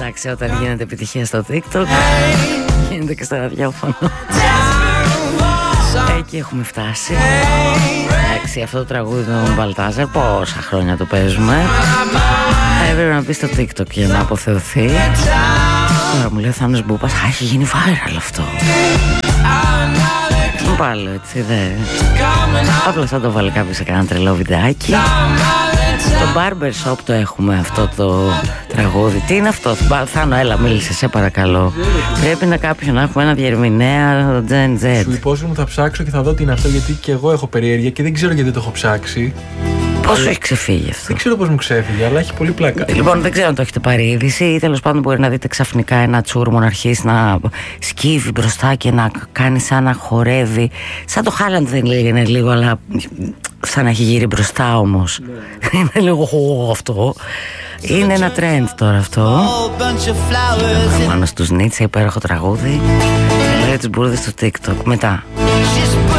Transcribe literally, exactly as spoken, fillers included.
Εντάξει, όταν γίνεται επιτυχία στο TikTok, γίνεται και στο ραδιόφωνο. Εκεί έχουμε φτάσει. Εντάξει, αυτό το τραγούδι του Μπαλτάζαρ πόσα χρόνια το παίζουμε. Έπρεπε να μπει στο TikTok για να αποθεωθεί. Τώρα μου λέει ο Θάνος Μπούπας, α, έχει γίνει viral αυτό. Μου πάλι έτσι δε. Απλά θα το βάλει κάποιο σε κανένα τρελό βιντεάκι. Στο Barber Shop το έχουμε αυτό το τραγούδι. Τι είναι αυτό, Θάνο, έλα μίλησε σε παρακαλώ. Πρέπει να κάποιον να έχουμε ένα διερμηνέα Gen Z. Σου υπόσχομαι θα ψάξω και θα δω τι είναι αυτό, γιατί και εγώ έχω περιέργεια και δεν ξέρω γιατί το έχω ψάξει. Πώς σου έχει ξεφύγει αυτό? Δεν ξέρω πώς μου ξέφυγε, αλλά έχει πολύ πλάκα. Λοιπόν, δεν ξέρω αν το έχετε πάρει είδηση ή τέλος πάντων μπορεί να δείτε ξαφνικά ένα τσούρμο να αρχίσει να σκύβει μπροστά και να κάνει σαν να χορεύει. Σαν το Χάλαντ δεν είναι λίγο, αλλά σαν να έχει γύρει μπροστά όμως. Ναι. Είναι λίγο αυτό. Είναι ένα trend τώρα αυτό. Πάνω στους Νίτσα, υπέροχο τραγούδι. Λέει τις μπουρδες στο TikTok. Μετά